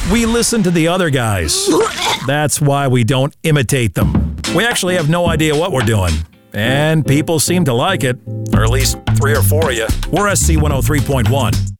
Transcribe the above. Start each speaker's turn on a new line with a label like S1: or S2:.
S1: We listen to the other guys. That's why we don't imitate them. We actually have no idea what we're doing. And people seem to like it. Or at least 3 or 4 of you. We're SC 103.1.